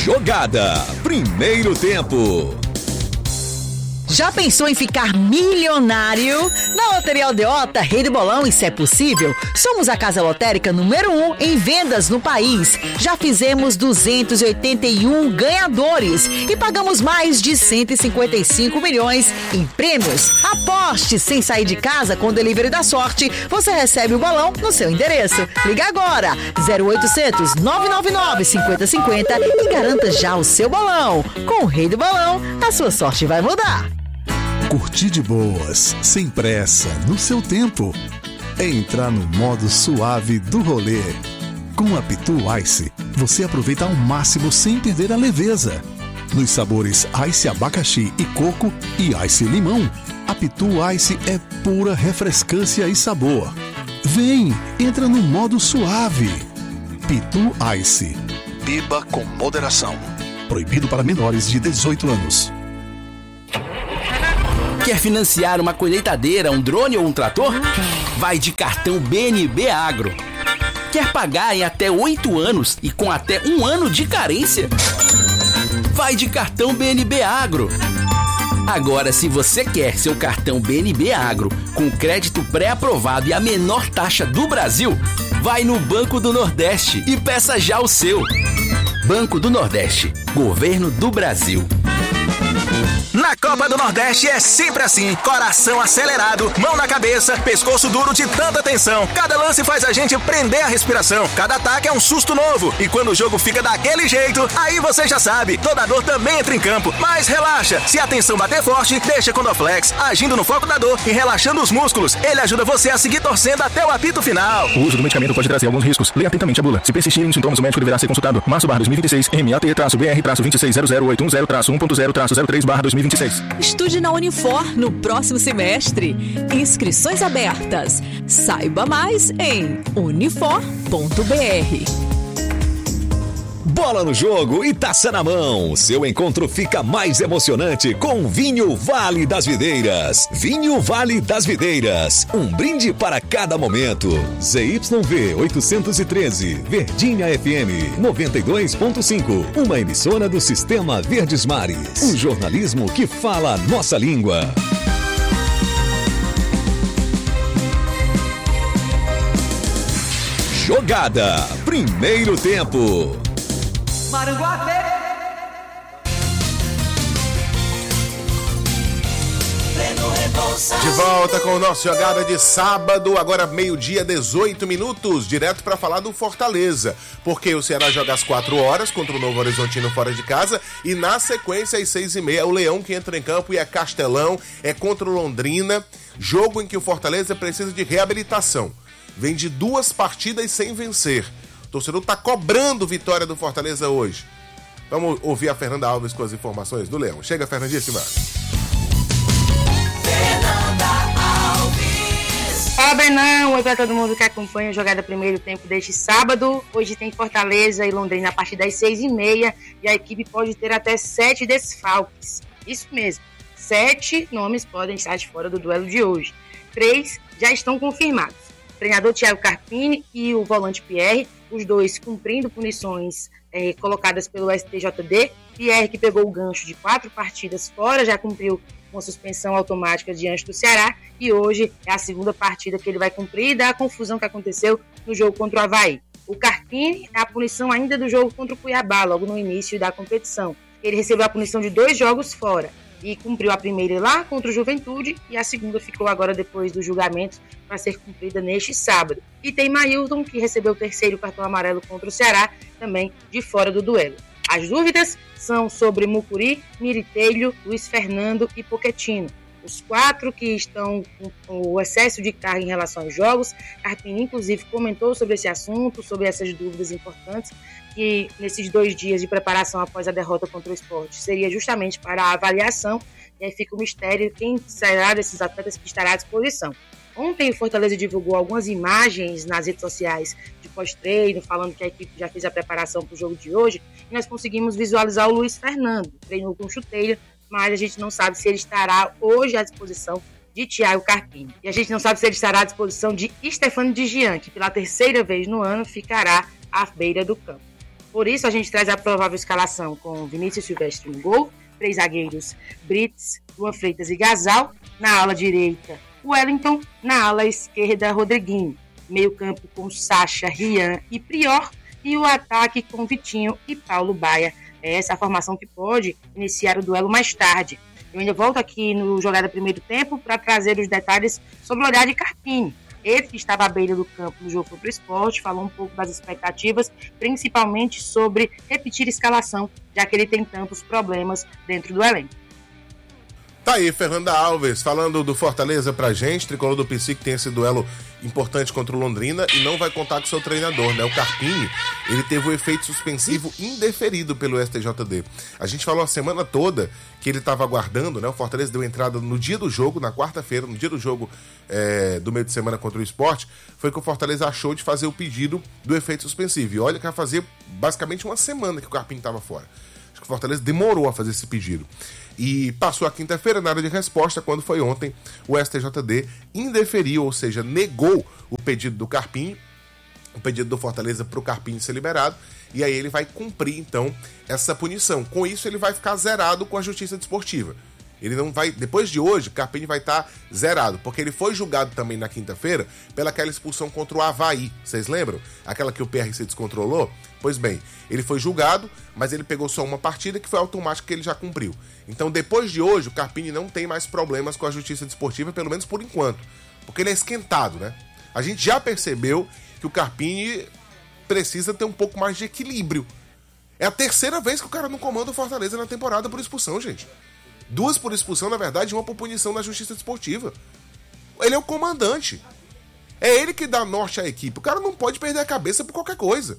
Jogada, primeiro tempo. Já pensou em ficar milionário? Na Loteria Aldeota, Rei do Bolão, isso é possível. Somos a casa lotérica número 1 em vendas no país. Já fizemos 281 ganhadores e pagamos mais de 155 milhões em prêmios. Aposte sem sair de casa com o Delivery da Sorte. Você recebe o bolão no seu endereço. Liga agora, 0800 999 5050 e garanta já o seu bolão. Com o Rei do Bolão, a sua sorte vai mudar. Curtir de boas, sem pressa, no seu tempo. É entrar no modo suave do rolê. Com a Pitu Ice, você aproveita ao máximo sem perder a leveza. Nos sabores Ice abacaxi e coco e Ice limão, a Pitu Ice é pura refrescância e sabor. Vem, entra no modo suave. Pitu Ice. Beba com moderação. Proibido para menores de 18 anos. Quer financiar uma colheitadeira, um drone ou um trator? Vai de cartão BNB Agro. Quer pagar em até 8 anos e com até 1 ano de carência? Vai de cartão BNB Agro. Agora, se você quer seu cartão BNB Agro com crédito pré-aprovado e a menor taxa do Brasil, vai no Banco do Nordeste e peça já o seu. Banco do Nordeste, Governo do Brasil. Na Copa do Nordeste é sempre assim, coração acelerado, mão na cabeça, pescoço duro de tanta tensão. Cada lance faz a gente prender a respiração, cada ataque é um susto novo. E quando o jogo fica daquele jeito, aí você já sabe, toda dor também entra em campo. Mas relaxa, se a tensão bater forte, deixa com o Dorflex, agindo no foco da dor e relaxando os músculos. Ele ajuda você a seguir torcendo até o apito final. O uso do medicamento pode trazer alguns riscos. Leia atentamente a bula. Se persistirem os sintomas, o médico deverá ser consultado. Março/2026, MAT-BR-2600810-1.0-1.03/2026. Estude na Unifor no próximo semestre. Inscrições abertas. Saiba mais em unifor.br. Bola no jogo e taça na mão. Seu encontro fica mais emocionante com Vinho Vale das Videiras. Vinho Vale das Videiras. Um brinde para cada momento. ZYV 813, Verdinha FM 92.5. Uma emissora do Sistema Verdes Mares. Um jornalismo que fala a nossa língua. Jogada, primeiro tempo. De volta com o nosso Jogada de sábado, agora 12:18, direto para falar do Fortaleza, porque o Ceará joga às 4 horas contra o Novo Horizontino fora de casa e na sequência às 6h30 o Leão que entra em campo e é Castelão, é contra o Londrina, jogo em que o Fortaleza precisa de reabilitação, vem de 2 partidas sem vencer. O torcedor está cobrando vitória do Fortaleza hoje. Vamos ouvir a Fernanda Alves com as informações do Leão. Chega, Fernandíssima. Fernanda Alves. Fala, Brenão. Oi para todo mundo que acompanha a jogada primeiro tempo deste sábado. Hoje tem Fortaleza e Londrina a partir das 6h30 e a equipe pode ter até 7 desfalques. Isso mesmo, 7 nomes podem estar de fora do duelo de hoje. 3 já estão confirmados. O treinador Thiago Carpini e o volante Pierre, os dois cumprindo punições colocadas pelo STJD. Pierre, que pegou o gancho de 4 partidas fora, já cumpriu uma suspensão automática diante do Ceará e hoje é a segunda partida que ele vai cumprir da confusão que aconteceu no jogo contra o Avaí. O Carpini é a punição ainda do jogo contra o Cuiabá, logo no início da competição. Ele recebeu a punição de 2 jogos fora e cumpriu a primeira lá contra o Juventude e a segunda ficou agora depois do julgamento para ser cumprida neste sábado. E tem Mailton, que recebeu o 3º cartão amarelo contra o Ceará, também de fora do duelo. As dúvidas são sobre Mucuri, Miritelho, Luiz Fernando e Pochettino. Os 4 que estão com o excesso de carga em relação aos jogos. Carpini, inclusive, comentou sobre esse assunto, sobre essas dúvidas importantes, que nesses 2 dias de preparação após a derrota contra o Sport seria justamente para a avaliação, e aí fica o mistério quem será desses atletas que estará à disposição. Ontem o Fortaleza divulgou algumas imagens nas redes sociais de pós-treino, falando que a equipe já fez a preparação para o jogo de hoje, e nós conseguimos visualizar o Luiz Fernando, treinou com chuteira, mas a gente não sabe se ele estará hoje à disposição de Thiago Carpini. E a gente não sabe se ele estará à disposição de Stefano Digian, que pela 3ª vez no ano ficará à beira do campo. Por isso, a gente traz a provável escalação com Vinícius Silvestre no gol, 3 zagueiros, Brits, Luan Freitas e Gasal, na ala direita, Wellington, na ala esquerda, Rodriguinho, meio campo com Sacha, Rian e Prior, e o ataque com Vitinho e Paulo Baia. É essa a formação que pode iniciar o duelo mais tarde. Eu ainda volto aqui no Jogada Primeiro Tempo para trazer os detalhes sobre o olhar de Carpini. Ele que estava à beira do campo no jogo contra o Sport, falou um pouco das expectativas, principalmente sobre repetir a escalação, já que ele tem tantos problemas dentro do elenco. Tá aí, Fernanda Alves, falando do Fortaleza pra gente, tricolor do PC que tem esse duelo importante contra o Londrina e não vai contar com seu treinador, né? O Carpini, ele teve o efeito suspensivo indeferido pelo STJD. A gente falou a semana toda que ele estava aguardando, né? O Fortaleza deu entrada no dia do jogo, na quarta-feira, no dia do jogo do meio de semana contra o Sport, foi que o Fortaleza achou de fazer o pedido do efeito suspensivo. E olha que vai fazer basicamente uma semana que o Carpini estava fora. Acho que o Fortaleza demorou a fazer esse pedido. E passou a quinta-feira, na área de resposta, quando foi ontem, o STJD indeferiu, ou seja, negou o pedido do Carpini, o pedido do Fortaleza para o Carpini ser liberado, e aí ele vai cumprir, então, essa punição. Com isso, ele vai ficar zerado com a Justiça Desportiva. Ele não vai, depois de hoje, o Carpini vai estar zerado, porque ele foi julgado também na quinta-feira pelaquela expulsão contra o Avaí. Vocês lembram? Aquela que o PRC descontrolou? Pois bem, ele foi julgado, mas ele pegou só uma partida que foi automática que ele já cumpriu. Então, depois de hoje, o Carpini não tem mais problemas com a Justiça Desportiva, pelo menos por enquanto, porque ele é esquentado, né? A gente já percebeu que o Carpini precisa ter um pouco mais de equilíbrio. É a terceira vez que o cara não comanda o Fortaleza na temporada por expulsão, gente. 2 por expulsão, na verdade, e 1 por punição na Justiça Desportiva. Ele é o comandante. É ele que dá norte à equipe. O cara não pode perder a cabeça por qualquer coisa.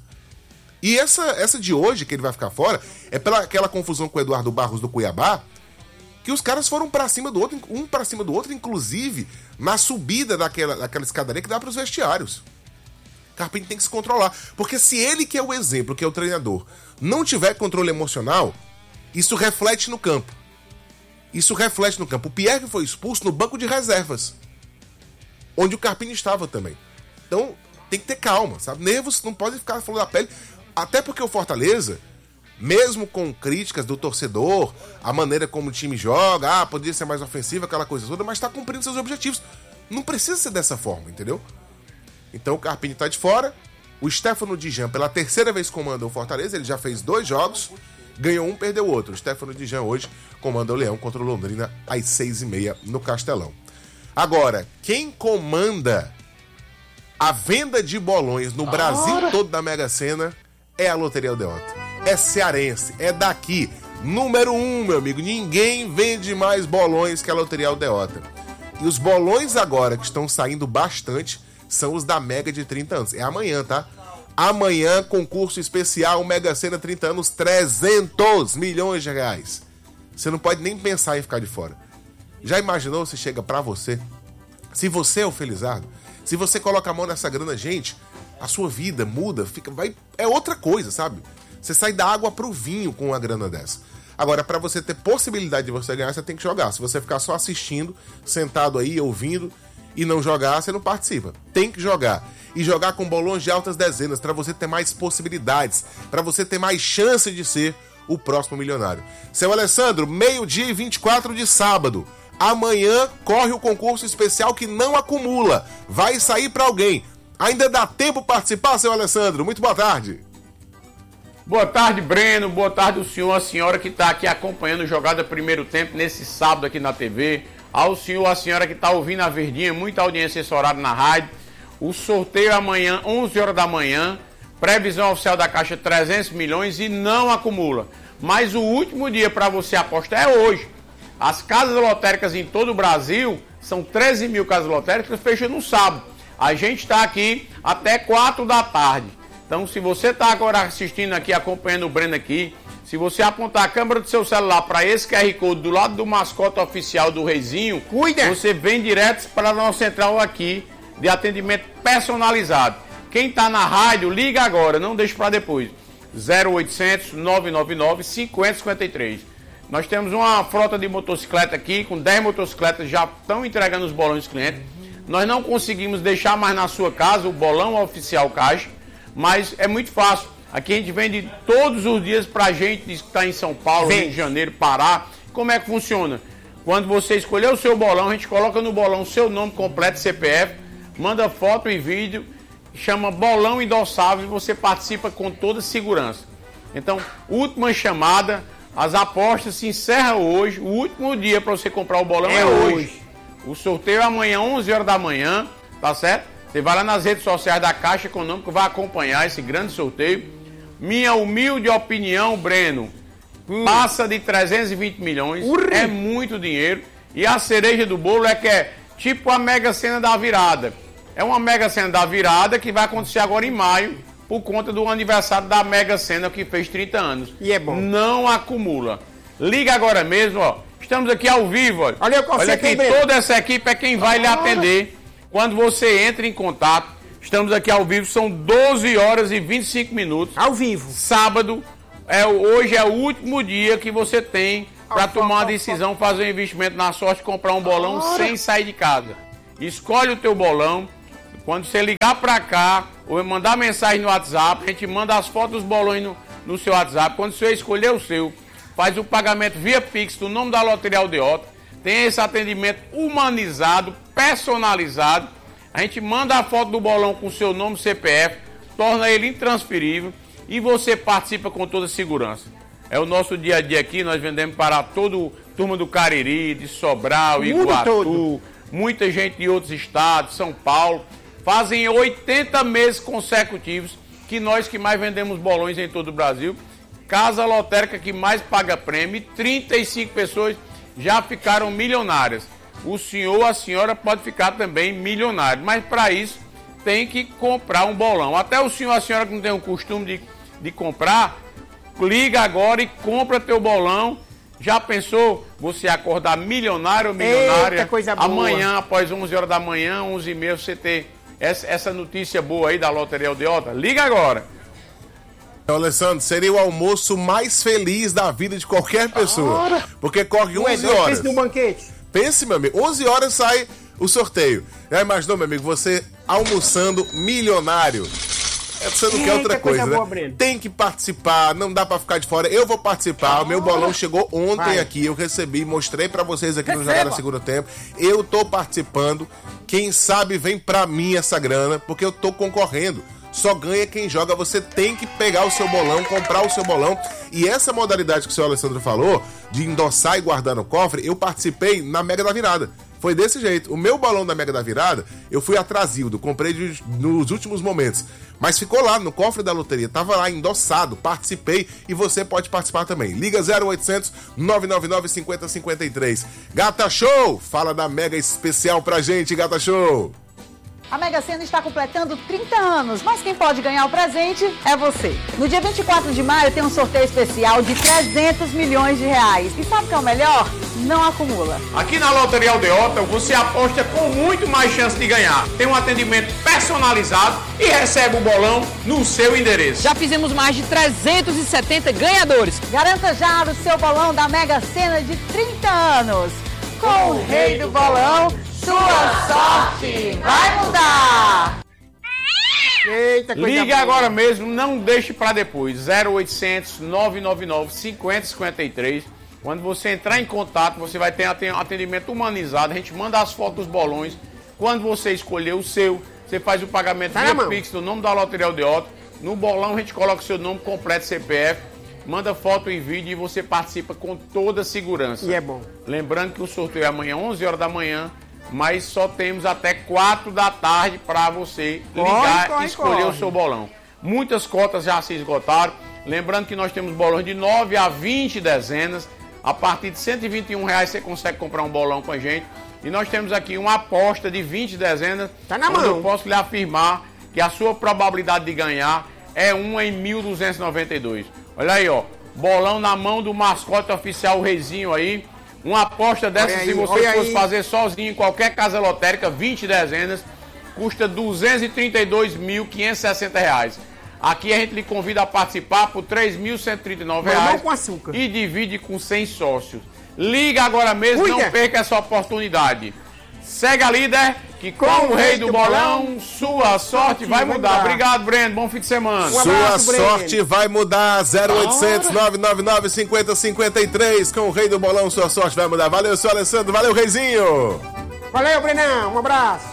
E essa de hoje, que ele vai ficar fora, é pela aquela confusão com o Eduardo Barros do Cuiabá, que os caras foram pra cima do outro, um pra cima do outro, inclusive na subida daquela escadaria que dá pros vestiários. Carpini tem que se controlar. Porque se ele, que é o exemplo, que é o treinador, não tiver controle emocional, isso reflete no campo. Isso reflete no campo. O Pierre foi expulso no banco de reservas, onde o Carpini estava também. Então, tem que ter calma, sabe? Nervos não podem ficar falando da pele. Até porque o Fortaleza, mesmo com críticas do torcedor, a maneira como o time joga, poderia ser mais ofensivo, aquela coisa toda, mas está cumprindo seus objetivos. Não precisa ser dessa forma, entendeu? Então, o Carpini está de fora. O Stefano Dijan, pela terceira vez, comanda o Fortaleza. Ele já fez 2 jogos. Ganhou um, perdeu o outro. O Stefano Dijan hoje comanda o Leão contra o Londrina às 6h30 no Castelão. Agora, quem comanda a venda de bolões no Brasil todo da Mega Sena é a Loteria Aldeota. É cearense, é daqui. Número 1, meu amigo. Ninguém vende mais bolões que a Loteria Aldeota. E os bolões agora que estão saindo bastante são os da Mega de 30 anos. É amanhã, tá? Amanhã, concurso especial Mega Sena 30 anos, 300 milhões de reais. Você não pode nem pensar em ficar de fora. Já imaginou se chega pra você? Se você é o Felizardo, se você coloca a mão nessa grana, gente, a sua vida muda, é outra coisa, sabe? Você sai da água pro vinho com uma grana dessa. Agora, pra você ter possibilidade de você ganhar, você tem que jogar. Se você ficar só assistindo, sentado aí, ouvindo e não jogar, você não participa. Tem que jogar. E jogar com bolões de altas dezenas, para você ter mais possibilidades, para você ter mais chance de ser o próximo milionário. Seu Alessandro, 12h24 de sábado. Amanhã corre o concurso especial que não acumula. Vai sair para alguém. Ainda dá tempo para participar, seu Alessandro? Muito boa tarde. Boa tarde, Breno. Boa tarde, o senhor, a senhora que está aqui acompanhando Jogada Primeiro Tempo nesse sábado aqui na TV. Ao senhor, a senhora que está ouvindo a Verdinha, muita audiência esse horário na rádio. O sorteio amanhã, 11 horas da manhã. Previsão oficial da Caixa, 300 milhões e não acumula. Mas o último dia para você apostar é hoje. As casas lotéricas em todo o Brasil, são 13 mil casas lotéricas, fecham no sábado. A gente está aqui até 4 da tarde. Então, se você está agora assistindo aqui, acompanhando o Breno aqui, se você apontar a câmera do seu celular para esse QR Code do lado do mascote oficial do Reizinho, você vem direto para a nossa central aqui de atendimento personalizado. Quem está na rádio, liga agora, não deixe para depois. 0800 999 5053. Nós temos uma frota de motocicleta aqui, com 10 motocicletas já estão entregando os bolões dos clientes. Nós não conseguimos deixar mais na sua casa o bolão oficial Caixa, mas é muito fácil. Aqui a gente vende todos os dias pra gente que está em São Paulo, Rio de Janeiro, Pará. Como é que funciona? Quando você escolher o seu bolão, a gente coloca no bolão o seu nome completo, CPF, manda foto e vídeo, chama bolão endossável e você participa com toda segurança. Então, última chamada, as apostas se encerram hoje, o último dia para você comprar o bolão é hoje. O sorteio é amanhã, 11 horas da manhã, tá certo? Você vai lá nas redes sociais da Caixa Econômica, vai acompanhar esse grande sorteio. Minha humilde opinião, Breno, passa de 320 milhões, é muito dinheiro. E a cereja do bolo é que é tipo a Mega Sena da virada. É uma Mega Sena da virada que vai acontecer agora em maio, por conta do aniversário da Mega Sena que fez 30 anos. E é bom. Não acumula. Liga agora mesmo, ó. Estamos aqui ao vivo, ó. Olha aqui, toda essa equipe é quem vai lhe atender. Quando você entra em contato, estamos aqui ao vivo, são 12 horas e 25 minutos. Ao vivo. Sábado, hoje é o último dia que você tem para tomar uma decisão, fazer um investimento na sorte, comprar um bolão sem sair de casa. Escolhe o teu bolão. Quando você ligar para cá, ou mandar mensagem no WhatsApp, a gente manda as fotos dos bolões no seu WhatsApp. Quando você escolher o seu, faz o pagamento via Pix no nome da Loteria Aldeota. Tem esse atendimento humanizado, personalizado. A gente manda a foto do bolão com o seu nome, CPF, torna ele intransferível e você participa com toda segurança. É o nosso dia a dia aqui, nós vendemos para toda a turma do Cariri, de Sobral, Iguatu, muita gente de outros estados, São Paulo. Fazem 80 meses consecutivos que nós que mais vendemos bolões em todo o Brasil. Casa lotérica que mais paga prêmio, 35 pessoas já ficaram milionárias. O senhor ou a senhora pode ficar também milionário, mas para isso tem que comprar um bolão. Até o senhor ou a senhora que não tem o costume de comprar, liga agora e compra teu bolão. Já pensou você acordar milionário ou milionária? Eita, coisa boa. Amanhã, após 11 horas da manhã, 11h30, você ter essa notícia boa aí da Loteria Aldeota? Liga agora. Alessandro, seria o almoço mais feliz da vida de qualquer pessoa. Porque corre 11 horas. Pense no banquete. Pense, meu amigo, 11 horas sai o sorteio. Já imaginou, meu amigo, você almoçando milionário? Você não quer outra coisa, né? Boa, tem que participar, não dá pra ficar de fora. Eu vou participar, o meu bolão chegou ontem aqui, eu recebi, mostrei pra vocês aqui no Jogada Segundo Tempo. Eu tô participando, quem sabe vem pra mim essa grana, porque eu tô concorrendo. Só ganha quem joga, você tem que pegar o seu bolão, comprar o seu bolão. E essa modalidade que o senhor Alessandro falou, de endossar e guardar no cofre, eu participei na Mega da Virada. Foi desse jeito. O meu bolão da Mega da Virada, eu fui atrasildo, comprei nos últimos momentos. Mas ficou lá no cofre da loteria, tava lá endossado, participei e você pode participar também. Liga 0800 999 5053. Gata Show, fala da Mega especial pra gente, Gata Show. A Mega Sena está completando 30 anos, mas quem pode ganhar o presente é você. No dia 24 de maio tem um sorteio especial de 300 milhões de reais. E sabe o que é o melhor? Não acumula. Aqui na Loteria Aldeota você aposta com muito mais chance de ganhar. Tem um atendimento personalizado e recebe o bolão no seu endereço. Já fizemos mais de 370 ganhadores. Garanta já o seu bolão da Mega Sena de 30 anos. Com o Rei do Bolão, sua sorte vai mudar! Eita, coisa Liga boa. agora mesmo, não deixe para depois. 0800 999 5053. Quando você entrar em contato, você vai ter atendimento humanizado. A gente manda as fotos dos bolões. Quando você escolher o seu, você faz o pagamento via Pix no nome da Loteria Aldeota. No bolão a gente coloca o seu nome completo, CPF. Manda foto e vídeo e você participa com toda a segurança. E é bom. Lembrando que o sorteio é amanhã, 11 horas da manhã. Mas só temos até 4 da tarde para você ligar e escolher o seu bolão. Muitas cotas já se esgotaram. Lembrando que nós temos bolões de 9 a 20 dezenas. A partir de R$121 você consegue comprar um bolão com a gente. E nós temos aqui uma aposta de 20 dezenas. Tá na mão. Eu posso lhe afirmar que a sua probabilidade de ganhar é 1 em 1.292. Olha aí, ó. Bolão na mão do mascote oficial, o Reizinho aí. Uma aposta dessa, se você fosse fazer sozinho em qualquer casa lotérica, 20 dezenas, custa R$232.560. Aqui a gente lhe convida a participar por R$3.139 com açúcar. E divide com 100 sócios. Liga agora mesmo, não perca essa oportunidade. Segue a líder, que com o rei do bolão, sua sorte vai mudar. Obrigado, Breno. Bom fim de semana. Sua sorte vai mudar. 0800 999 5053. Com o rei do bolão, sua sorte vai mudar. Valeu, seu Alessandro. Valeu, Reizinho. Valeu, Brenão. Um abraço.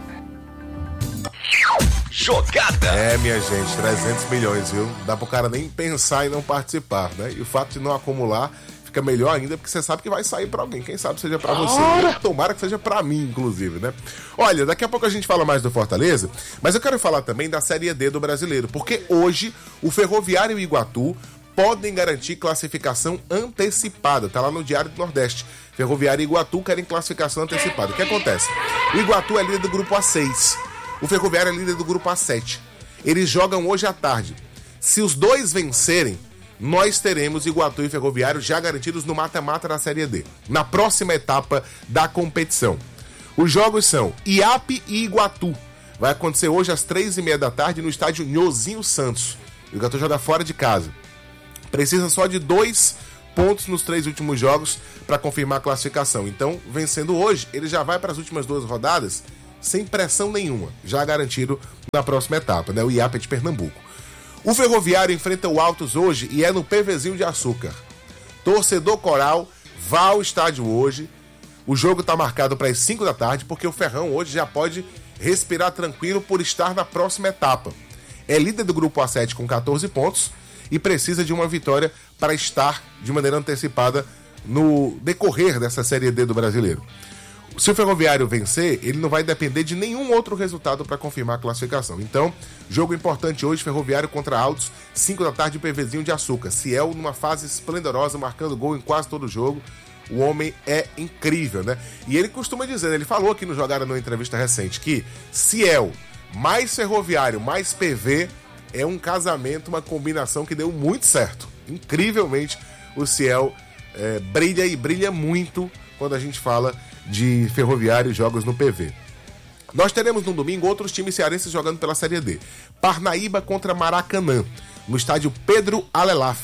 Jogada. Minha gente, 300 milhões, viu? Dá pro cara nem pensar e não participar, né? E o fato de não acumular fica melhor ainda, porque você sabe que vai sair pra alguém. Quem sabe seja pra você. Tomara que seja pra mim, inclusive, né? Olha, daqui a pouco a gente fala mais do Fortaleza, mas eu quero falar também da Série D do Brasileiro, porque hoje o Ferroviário e o Iguatu podem garantir classificação antecipada. Tá lá no Diário do Nordeste. Ferroviário e Iguatu querem classificação antecipada. O que acontece? O Iguatu é líder do grupo A6. O Ferroviário é líder do grupo A7. Eles jogam hoje à tarde. Se os dois vencerem, nós teremos Iguatu e Ferroviário já garantidos no mata-mata da Série D, na próxima etapa da competição. Os jogos são IAP e Iguatu. Vai acontecer hoje às 3h30 da tarde no estádio Nhozinho Santos. O Iguatu joga fora de casa. Precisa só de 2 pontos nos 3 últimos jogos para confirmar a classificação. Então, vencendo hoje, ele já vai para as últimas 2 rodadas sem pressão nenhuma, já garantido na próxima etapa, né? O IAP é de Pernambuco. O Ferroviário enfrenta o Altos hoje e é no PVzinho de Açúcar. Torcedor Coral vá ao estádio hoje. O jogo está marcado para as 5 da tarde, porque o Ferrão hoje já pode respirar tranquilo por estar na próxima etapa. É líder do grupo A7 com 14 pontos e precisa de uma vitória para estar de maneira antecipada no decorrer dessa Série D do Brasileiro. Se o Ferroviário vencer, ele não vai depender de nenhum outro resultado para confirmar a classificação. Então, jogo importante hoje, Ferroviário contra Altos, 5 da tarde, PVzinho de Açúcar. Ciel numa fase esplendorosa, marcando gol em quase todo o jogo. O homem é incrível, né? E ele costuma dizer, ele falou aqui no Jogada numa entrevista recente, que Ciel mais Ferroviário mais PV é um casamento, uma combinação que deu muito certo. Incrivelmente, o Ciel brilha e brilha muito quando a gente fala de Ferroviário e jogos no PV. Nós teremos no domingo outros times cearenses jogando pela Série D. Parnaíba contra Maracanã, no estádio Pedro Alelaf,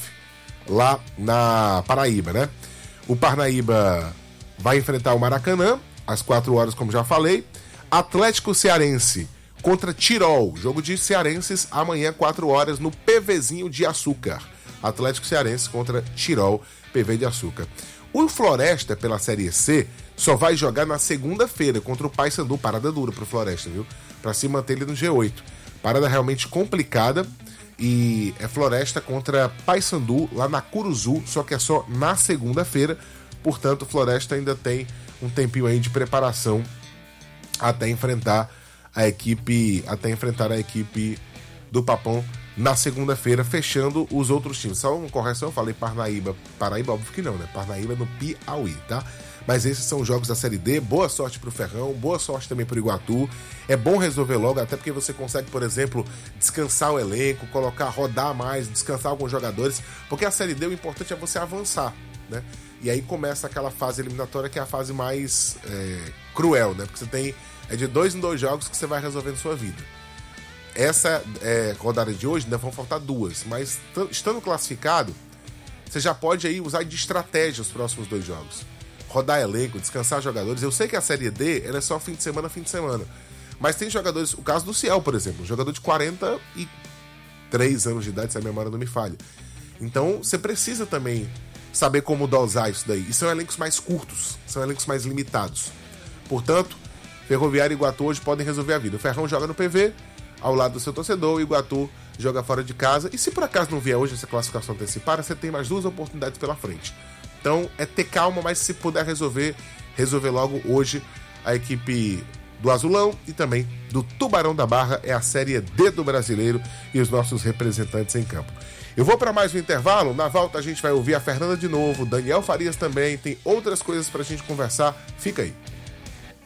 lá na Paraíba, né? O Parnaíba vai enfrentar o Maracanã, às 4 horas, como já falei. Atlético Cearense contra Tirol, jogo de cearenses, amanhã, 4 horas, no PVzinho de Açúcar. Atlético Cearense contra Tirol, PV de Açúcar. O Floresta, pela Série C, só vai jogar na segunda-feira contra o Paysandu. Parada dura pro Floresta, viu? Pra se manter ele no G8. Parada realmente complicada. E é Floresta contra Paysandu lá na Curuzu, só que é só na segunda-feira. Portanto, o Floresta ainda tem um tempinho aí de preparação até enfrentar a equipe do Papão na segunda-feira, fechando os outros times. Só uma correção, eu falei Parnaíba. Paraíba, óbvio que não, né? Parnaíba no Piauí, tá? Mas esses são os jogos da Série D. Boa sorte pro Ferrão, boa sorte também pro Iguatu. É bom resolver logo, até porque você consegue, por exemplo, descansar o elenco, rodar mais, descansar alguns jogadores, porque a Série D, o importante é você avançar, né? E aí começa aquela fase eliminatória que é a fase mais cruel, né? Porque você tem de 2 em 2 jogos que você vai resolvendo sua vida. Essa rodada de hoje ainda vão faltar 2, mas estando classificado, você já pode aí usar de estratégia os próximos 2 jogos. Rodar elenco, descansar jogadores. Eu sei que a Série D ela é só fim de semana, mas tem jogadores, o caso do Ciel, por exemplo, um jogador de 43 anos de idade, se a memória não me falha. Então você precisa também saber como dosar isso daí. E são elencos mais curtos, são elencos mais limitados. Portanto, Ferroviário e Iguatu hoje podem resolver a vida. O Ferrão joga no PV, ao lado do seu torcedor, o Iguatu joga fora de casa. E se por acaso não vier hoje essa classificação antecipada, você tem mais 2 oportunidades pela frente. Então é ter calma, mas se puder resolver logo hoje. A equipe do Azulão e também do Tubarão da Barra é a Série D do Brasileiro e os nossos representantes em campo. Eu vou para mais um intervalo, na volta a gente vai ouvir a Fernanda de novo, Daniel Farias também, tem outras coisas pra gente conversar, fica aí.